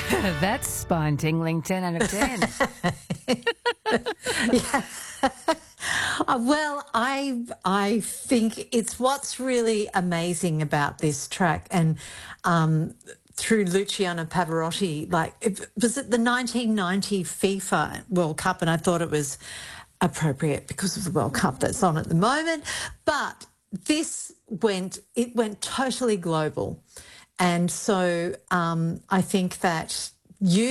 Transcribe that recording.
That's spine-tingling 10 out of 10. Yeah. Well, I think it's what's really amazing about this track, and through Luciano Pavarotti, like it was at the 1990 FIFA World Cup, and I thought it was appropriate because of the World Cup that's on at the moment. But it went totally global, and so I think that you